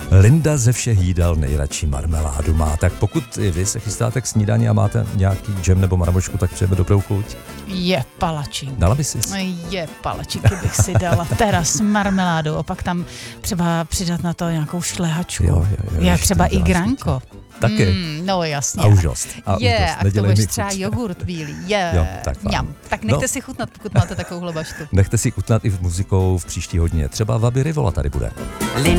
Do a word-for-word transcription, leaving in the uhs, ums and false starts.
Linda ze všech jídel nejradši marmeládu má. Tak pokud i vy se chystáte k snídani a máte nějaký džem nebo marmočku, tak přejeme dobrou chuť. Je palačinky. Dala by si? Je palačinky bych si dala. Teda s marmeládou a pak tam třeba přidat na to nějakou šlehačku. Jo, jo, jo, je třeba i granko. Taky. Mm, no jasně. A už dost. A je, už dost. a k tomu mi ještě třeba chuť. jogurt bílý. Je, Jo, tak fajn. Mňam. Tak nechte No. si chutnat, pokud máte takovouhle baštu. Nechte si chutnat i v muzikou v příští hodině. Třeba Vaby Rivola tady bude.